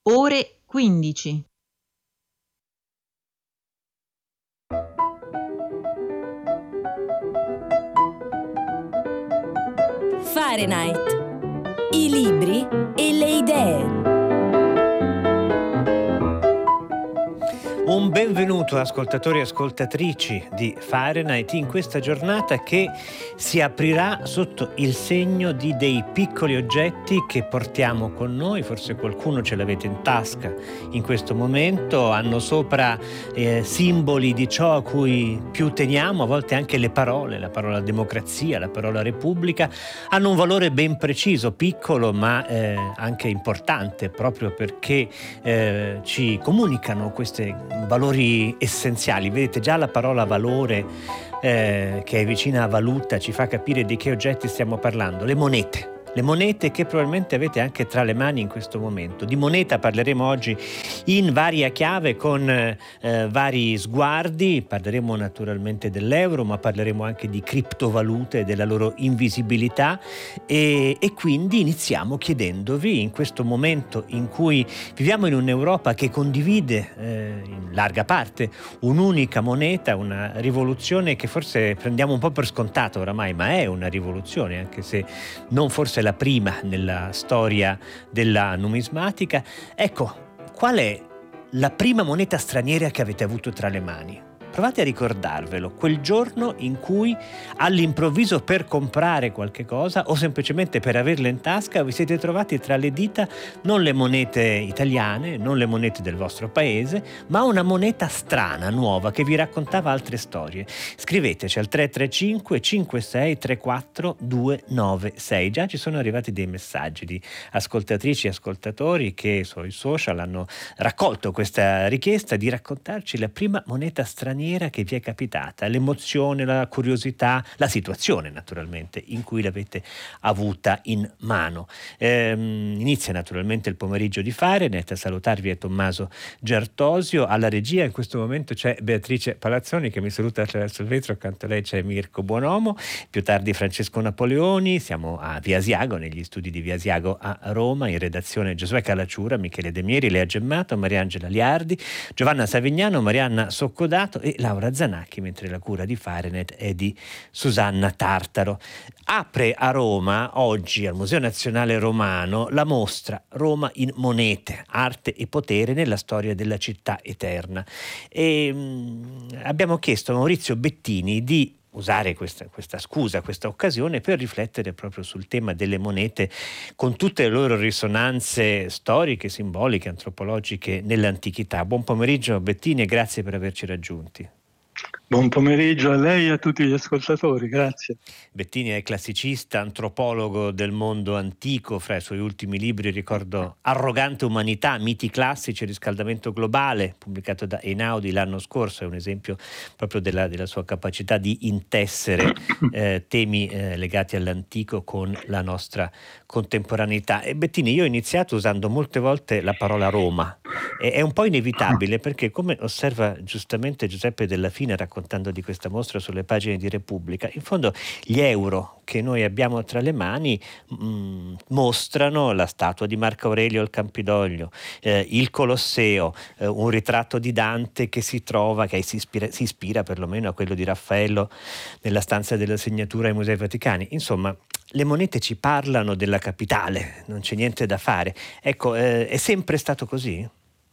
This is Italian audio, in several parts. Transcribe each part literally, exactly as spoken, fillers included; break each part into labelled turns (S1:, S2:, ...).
S1: ore quindici.
S2: Fahrenheit. I libri e le idee.
S3: Un benvenuto ascoltatori e ascoltatrici di Fahrenheit in questa giornata che si aprirà sotto il segno di dei piccoli oggetti che portiamo con noi, forse qualcuno ce l'avete in tasca in questo momento, hanno sopra eh, simboli di ciò a cui più teniamo, a volte anche le parole, la parola democrazia, la parola repubblica, hanno un valore ben preciso, piccolo ma eh, anche importante, proprio perché eh, ci comunicano queste valori essenziali. Vedete, già la parola valore eh, che è vicina a valuta ci fa capire di che oggetti stiamo parlando. Le monete. Le monete che probabilmente avete anche tra le mani in questo momento. Di moneta parleremo oggi in varia chiave con eh, vari sguardi. Parleremo naturalmente dell'euro, ma parleremo anche di criptovalute e della loro invisibilità e, e quindi iniziamo chiedendovi, in questo momento in cui viviamo in un'Europa che condivide eh, in larga parte un'unica moneta, una rivoluzione che forse prendiamo un po' per scontato oramai, ma è una rivoluzione, anche se non forse la prima nella storia della numismatica. Ecco, qual è la prima moneta straniera che avete avuto tra le mani? Provate a ricordarvelo, quel giorno in cui all'improvviso per comprare qualche cosa o semplicemente per averla in tasca vi siete trovati tra le dita non le monete italiane, non le monete del vostro paese, ma una moneta strana, nuova, che vi raccontava altre storie. Scriveteci al tre tre cinque cinque sei tre quattro due nove sei. Già ci sono arrivati dei messaggi di ascoltatrici e ascoltatori che sui social hanno raccolto questa richiesta di raccontarci la prima moneta straniera che vi è capitata, l'emozione, la curiosità, la situazione naturalmente in cui l'avete avuta in mano. Ehm, inizia naturalmente il pomeriggio di Fahrenheit. A salutarvi è Tommaso Giartosio, alla regia in questo momento c'è Beatrice Palazzoni che mi saluta attraverso il vetro, accanto a lei c'è Mirko Buonomo, più tardi Francesco Napoleoni, siamo a Via Asiago, negli studi di Via Asiago a Roma, in redazione Giosuè Calacciura, Michele De Mieri, Lea Gemmato, Mariangela Liardi, Giovanna Savignano, Marianna Soccodato e Laura Zanacchi, mentre la cura di Fahrenheit è di Susanna Tartaro. Apre a Roma oggi al Museo Nazionale Romano la mostra Roma in monete, arte e potere nella storia della città eterna. E, mh, abbiamo chiesto a Maurizio Bettini di usare questa, questa scusa, questa occasione per riflettere proprio sul tema delle monete con tutte le loro risonanze storiche, simboliche, antropologiche nell'antichità. Buon pomeriggio Bettini e grazie per averci raggiunti.
S4: Buon pomeriggio a lei e a tutti gli ascoltatori, grazie.
S3: Bettini è classicista, antropologo del mondo antico. Fra i suoi ultimi libri ricordo Arrogante umanità, miti classici, riscaldamento globale, pubblicato da Einaudi l'anno scorso. È un esempio proprio della, della sua capacità di intessere eh, temi eh, legati all'antico con la nostra contemporaneità. E Bettini, io ho iniziato usando molte volte la parola Roma. E, è un po' inevitabile perché, come osserva giustamente Giuseppe Della Fina raccontando di questa mostra sulle pagine di Repubblica, in fondo gli euro che noi abbiamo tra le mani mh, mostrano la statua di Marco Aurelio al Campidoglio, eh, il Colosseo, eh, un ritratto di Dante che si trova, che si ispira, si ispira perlomeno a quello di Raffaello nella stanza della segnatura ai Musei Vaticani. Insomma, le monete ci parlano della capitale, non c'è niente da fare. Ecco, eh, è sempre stato così?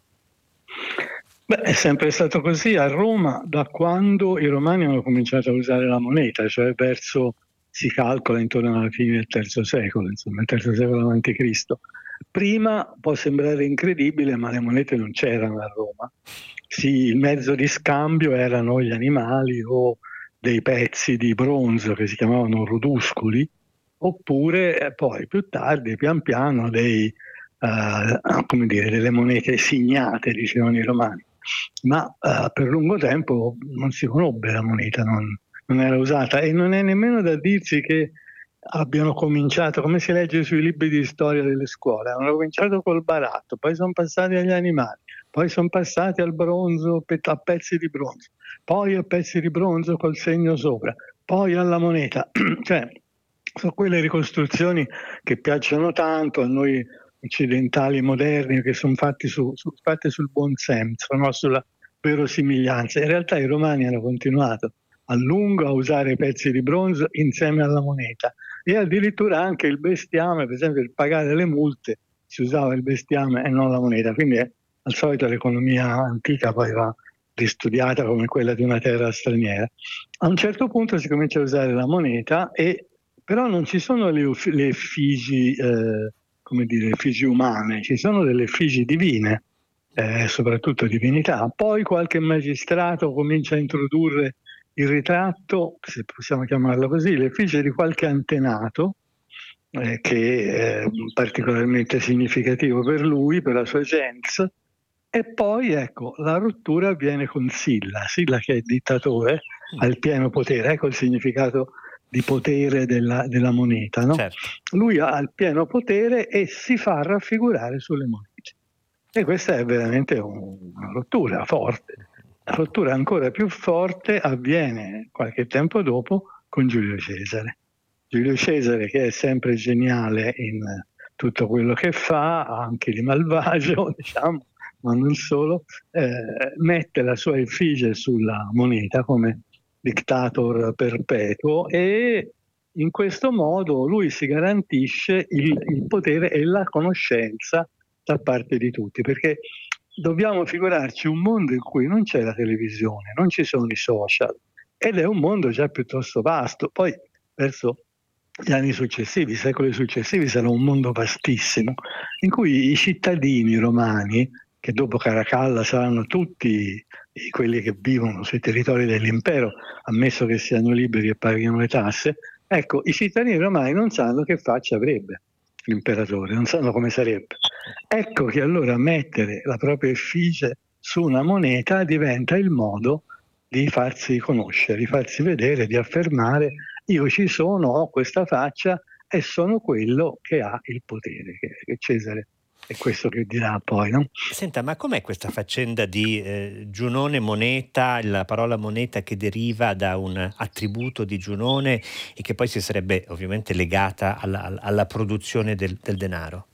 S4: Beh, è sempre stato così a Roma da quando i romani hanno cominciato a usare la moneta, cioè verso, si calcola intorno alla fine del terzo secolo, insomma, il terzo secolo avanti Cristo. Prima può sembrare incredibile, ma le monete non c'erano a Roma. Sì, il mezzo di scambio erano gli animali o dei pezzi di bronzo che si chiamavano rudusculi, oppure eh, poi più tardi, pian piano, dei, uh, come dire, delle monete signate, dicevano i romani. Ma uh, per lungo tempo non si conobbe la moneta, non, non era usata, e non è nemmeno da dirsi che abbiano cominciato, come si legge sui libri di storia delle scuole, hanno cominciato col baratto, poi sono passati agli animali, poi sono passati al bronzo, a pezzi di bronzo, poi a pezzi di bronzo col segno sopra, poi alla moneta. Cioè, sono quelle ricostruzioni che piacciono tanto a noi occidentali moderni che sono fatti, su, su, fatti sul buon senso, no? Sulla verosimiglianza. In realtà i romani hanno continuato a lungo a usare i pezzi di bronzo insieme alla moneta e addirittura anche il bestiame, per esempio per pagare le multe si usava il bestiame e non la moneta, quindi è, al solito l'economia antica poi va ristudiata come quella di una terra straniera. A un certo punto si comincia a usare la moneta, e però non ci sono le, le effigie, eh, come dire, effigie umane, ci sono delle effigie divine, eh, soprattutto divinità. Poi qualche magistrato comincia a introdurre il ritratto, se possiamo chiamarlo così, l'effigie di qualche antenato, eh, che è particolarmente significativo per lui, per la sua gens, e poi ecco la rottura avviene con Silla, Silla che è dittatore, ha il pieno potere, ecco il significato di potere della, della moneta, no?
S3: Certo.
S4: Lui ha il pieno potere e si fa raffigurare sulle monete, e questa è veramente un, una rottura forte. La rottura ancora più forte avviene qualche tempo dopo con Giulio Cesare. Giulio Cesare, che è sempre geniale in tutto quello che fa, anche di malvagio, diciamo, ma non solo, eh, mette la sua effigie sulla moneta come dictator perpetuo, e in questo modo lui si garantisce il, il potere e la conoscenza da parte di tutti, perché dobbiamo figurarci un mondo in cui non c'è la televisione, non ci sono i social, ed è un mondo già piuttosto vasto. Poi verso gli anni successivi, i secoli successivi, sarà un mondo vastissimo, in cui i cittadini romani, che dopo Caracalla saranno tutti quelli che vivono sui territori dell'impero, ammesso che siano liberi e paghino le tasse, ecco, i cittadini romani non sanno che faccia avrebbe l'imperatore, non sanno come sarebbe. Ecco che allora mettere la propria effigie su una moneta diventa il modo di farsi conoscere, di farsi vedere, di affermare: io ci sono, ho questa faccia e sono quello che ha il potere, che è Cesare. È questo che dirà poi, no?
S3: Senta, ma com'è questa faccenda di eh, Giunone moneta, la parola moneta che deriva da un attributo di Giunone e che poi si sarebbe ovviamente legata alla, alla produzione del, del denaro?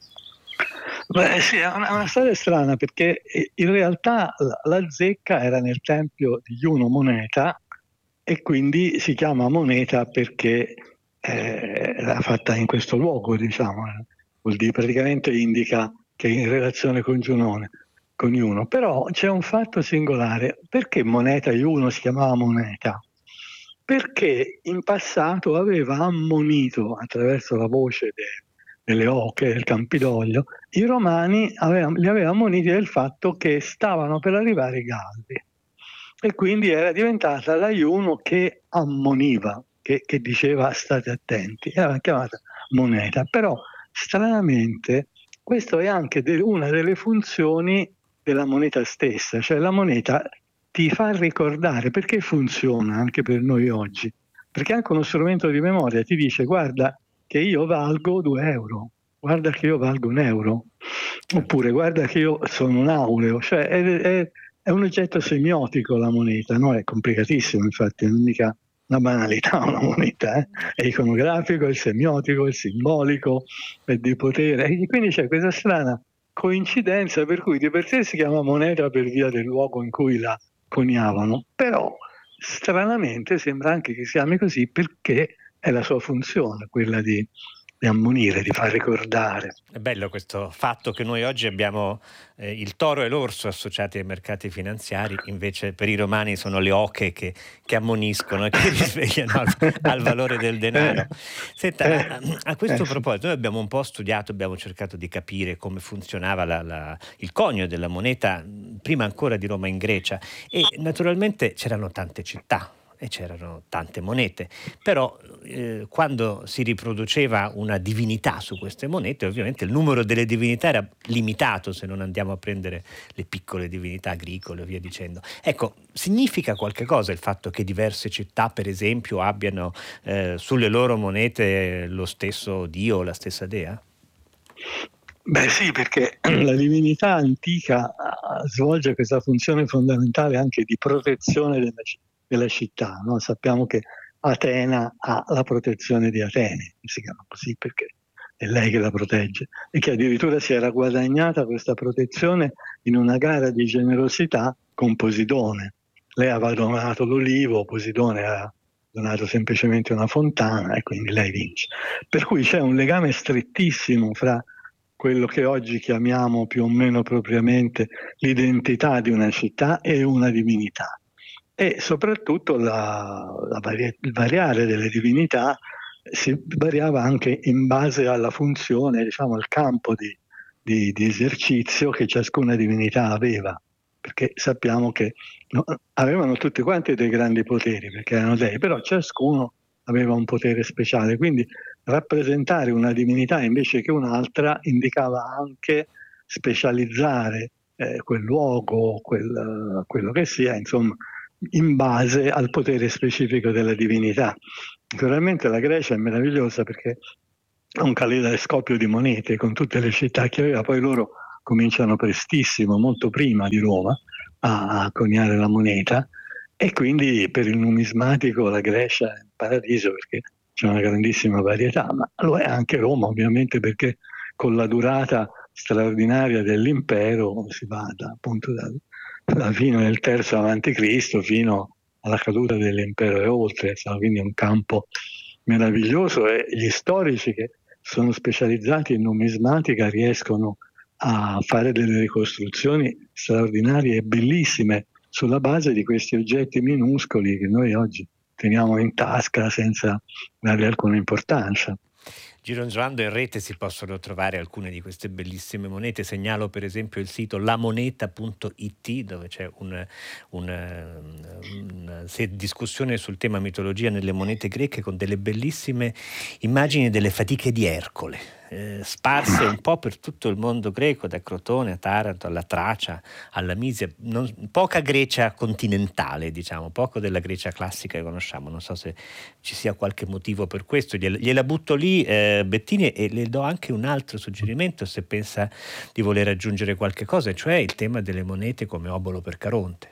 S4: Beh, sì, è una, una storia strana, perché in realtà la, la zecca era nel tempio di Juno Moneta, e quindi si chiama moneta perché eh, era fatta in questo luogo, diciamo, vuol dire, praticamente indica che è in relazione con Giunone, con Juno. Però c'è un fatto singolare: perché moneta Juno si chiamava moneta? Perché in passato aveva ammonito attraverso la voce de, delle oche, del Campidoglio, i romani aveva, li aveva ammoniti del fatto che stavano per arrivare i Galli, e quindi era diventata la Juno che ammoniva, che, che diceva state attenti, era chiamata moneta. Però stranamente questa è anche de, una delle funzioni della moneta stessa, cioè la moneta ti fa ricordare perché funziona anche per noi oggi, perché anche uno strumento di memoria ti dice: guarda che io valgo due euro, guarda che io valgo un euro, oppure guarda che io sono un aureo, cioè è, è, è un oggetto semiotico la moneta, no? È complicatissimo, infatti, non è mica una banalità una moneta, eh? È iconografico, è semiotico, è simbolico, è di potere, e quindi c'è questa strana coincidenza per cui di per sé si chiama moneta per via del luogo in cui la coniavano, però stranamente sembra anche che si chiami così perché è la sua funzione, quella di, di ammonire, di far ricordare.
S3: È bello questo fatto che noi oggi abbiamo eh, il toro e l'orso associati ai mercati finanziari, invece per i romani sono le oche che, che ammoniscono e che risvegliano al, al valore del denaro. Senta, a, a questo proposito, noi abbiamo un po' studiato, abbiamo cercato di capire come funzionava la, la, il conio della moneta prima ancora di Roma in Grecia, e naturalmente c'erano tante città e c'erano tante monete, però eh, quando si riproduceva una divinità su queste monete, ovviamente il numero delle divinità era limitato, se non andiamo a prendere le piccole divinità agricole e via dicendo. Ecco, significa qualche cosa il fatto che diverse città, per esempio, abbiano eh, sulle loro monete lo stesso dio o la stessa dea?
S4: Beh sì, perché la divinità antica svolge questa funzione fondamentale anche di protezione della città. della città, no? Sappiamo che Atena ha la protezione di Atene, si chiama così perché è lei che la protegge, e che addirittura si era guadagnata questa protezione in una gara di generosità con Posidone. Lei aveva donato l'olivo, Posidone ha donato semplicemente una fontana e quindi lei vince. Per cui c'è un legame strettissimo fra quello che oggi chiamiamo più o meno propriamente l'identità di una città e una divinità. E soprattutto la, la vari- il variare delle divinità si variava anche in base alla funzione, diciamo, al campo di, di, di esercizio che ciascuna divinità aveva, perché sappiamo che no, avevano tutti quanti dei grandi poteri, perché erano dei, però ciascuno aveva un potere speciale, quindi rappresentare una divinità invece che un'altra indicava anche specializzare eh, quel luogo, quel, quello che sia, insomma, in base al potere specifico della divinità. Naturalmente la Grecia è meravigliosa perché ha un caleidoscopio di monete con tutte le città che aveva, poi loro cominciano prestissimo, molto prima di Roma, a coniare la moneta, e quindi per il numismatico la Grecia è un paradiso perché c'è una grandissima varietà, ma lo è anche Roma ovviamente, perché con la durata straordinaria dell'impero si va da, appunto dalla fine del terzo avanti Cristo fino alla caduta dell'impero e oltre, quindi è un campo meraviglioso, e gli storici che sono specializzati in numismatica riescono a fare delle ricostruzioni straordinarie e bellissime sulla base di questi oggetti minuscoli che noi oggi teniamo in tasca senza dargli alcuna importanza.
S3: Gironzolando in rete si possono trovare alcune di queste bellissime monete. Segnalo per esempio il sito lamoneta punto it, dove c'è un, un, una discussione sul tema mitologia nelle monete greche, con delle bellissime immagini delle fatiche di Ercole, eh, sparse un po' per tutto il mondo greco, da Crotone a Taranto, alla Tracia, alla Misia. Non, poca Grecia continentale, diciamo, poco della Grecia classica che conosciamo. Non so se ci sia qualche motivo per questo. Gliela, gliela butto lì, eh, Bettini, e le do anche un altro suggerimento se pensa di voler aggiungere qualche cosa, cioè il tema delle monete come obolo per Caronte.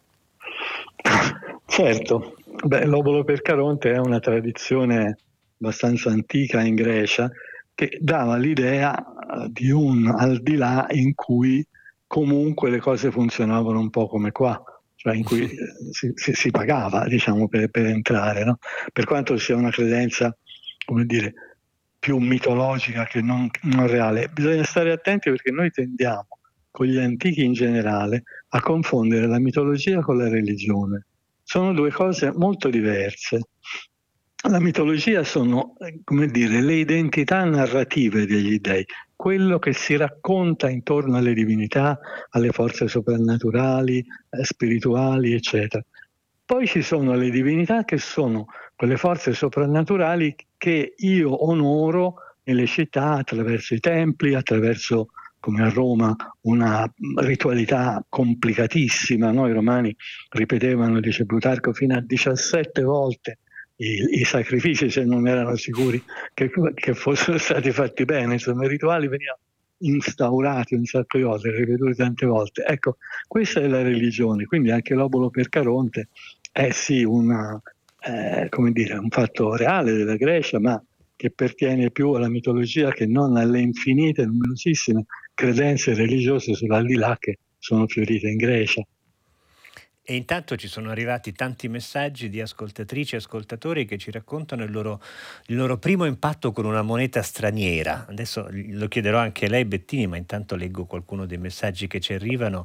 S4: Certo, beh, l'obolo per Caronte è una tradizione abbastanza antica in Grecia che dava l'idea di un al di là in cui comunque le cose funzionavano un po' come qua, cioè in cui si, si, si pagava, diciamo, per, per entrare, no? Per quanto sia una credenza, come dire, più mitologica che non, non reale. Bisogna stare attenti perché noi tendiamo, con gli antichi in generale, a confondere la mitologia con la religione. Sono due cose molto diverse. La mitologia sono, come dire, le identità narrative degli dei, quello che si racconta intorno alle divinità, alle forze soprannaturali, eh, spirituali, eccetera. Poi ci sono le divinità che sono quelle forze soprannaturali che io onoro nelle città attraverso i templi, attraverso, come a Roma, una ritualità complicatissima. No? I romani ripetevano, dice Plutarco, fino a diciassette volte i, i sacrifici, se non erano sicuri che, che fossero stati fatti bene. Insomma, i rituali venivano instaurati un sacco di volte, ripetuti tante volte. Ecco, questa è la religione, quindi anche l'obolo per Caronte è sì una, eh, come dire, un fatto reale della Grecia, ma che pertiene più alla mitologia che non alle infinite, numerosissime credenze religiose sull'aldilà che sono fiorite in Grecia.
S3: E intanto ci sono arrivati tanti messaggi di ascoltatrici e ascoltatori che ci raccontano il loro, il loro primo impatto con una moneta straniera. Adesso lo chiederò anche a lei, Bettini, ma intanto leggo qualcuno dei messaggi che ci arrivano.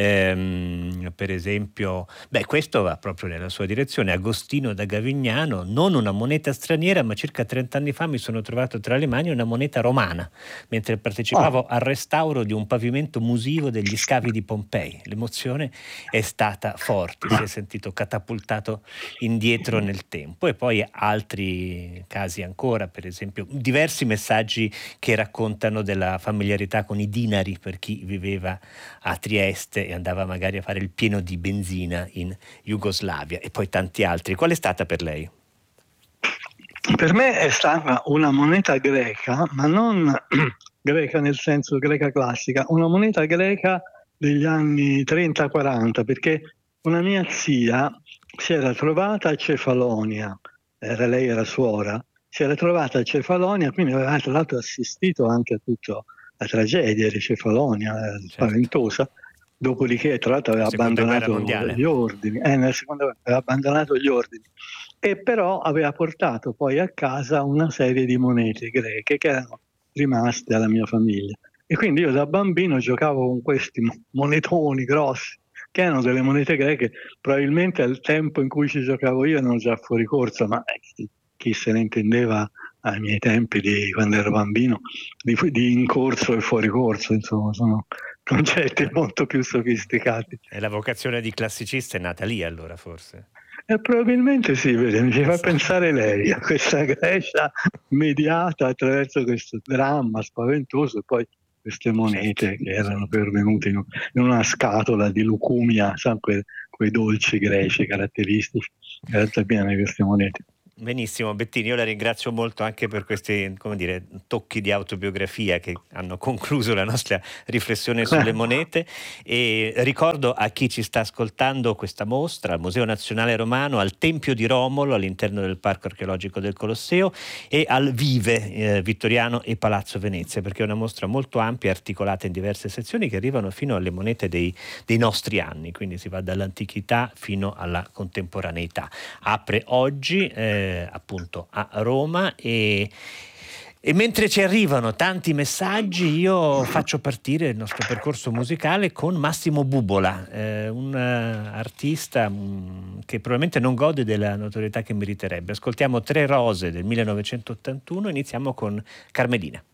S3: Ehm, per esempio, beh, questo va proprio nella sua direzione. Agostino da Gavignano: non una moneta straniera, ma circa trenta anni fa mi sono trovato tra le mani una moneta romana, mentre partecipavo oh. al restauro di un pavimento musivo degli scavi di Pompei. L'emozione è stata forte. Forti, si è sentito catapultato indietro nel tempo. E poi altri casi ancora, per esempio diversi messaggi che raccontano della familiarità con i dinari per chi viveva a Trieste e andava magari a fare il pieno di benzina in Jugoslavia, e poi tanti altri. Qual è stata per lei?
S4: Per me è stata una moneta greca, ma non greca nel senso greca classica, una moneta greca degli anni trenta quaranta, perché una mia zia si era trovata a Cefalonia, era, lei era suora, si era trovata a Cefalonia, quindi aveva tra l'altro assistito anche a tutta la tragedia di Cefalonia, eh,
S3: Certo.
S4: spaventosa. Dopodiché, tra l'altro, aveva
S3: Seconda guerra
S4: abbandonato
S3: mondiale.
S4: gli ordini, eh, nella seconda guerra aveva abbandonato gli ordini, e però aveva portato poi a casa una serie di monete greche che erano rimaste alla mia famiglia. E quindi io da bambino giocavo con questi monetoni grossi, che erano delle monete greche. Probabilmente al tempo in cui ci giocavo io erano già fuori corso, ma eh, chi, chi se ne intendeva ai miei tempi, di quando ero bambino, di, di in corso e fuori corso, insomma, sono concetti molto più sofisticati.
S3: E la vocazione di classicista è nata lì, allora, forse?
S4: Eh, probabilmente sì, vede, mi ci fa
S3: Esatto.
S4: pensare lei a questa Grecia mediata attraverso questo dramma spaventoso, e poi queste monete
S3: Certo,
S4: che erano
S3: certo.
S4: pervenute in, in una scatola di lucumia, sa, que, quei dolci greci caratteristici, erano piene di queste monete.
S3: Benissimo, Bettini, io la ringrazio molto anche per questi, come dire, tocchi di autobiografia che hanno concluso la nostra riflessione sulle monete, e ricordo a chi ci sta ascoltando questa mostra al Museo Nazionale Romano, al Tempio di Romolo all'interno del Parco Archeologico del Colosseo e al Vive eh, Vittoriano e Palazzo Venezia, perché è una mostra molto ampia, articolata in diverse sezioni che arrivano fino alle monete dei, dei nostri anni, quindi si va dall'antichità fino alla contemporaneità. Apre oggi eh, appunto a Roma, e, e mentre ci arrivano tanti messaggi io faccio partire il nostro percorso musicale con Massimo Bubola, eh, un uh, artista um, che probabilmente non gode della notorietà che meriterebbe. Ascoltiamo Tre rose del millenovecentottantuno, iniziamo con Carmelina.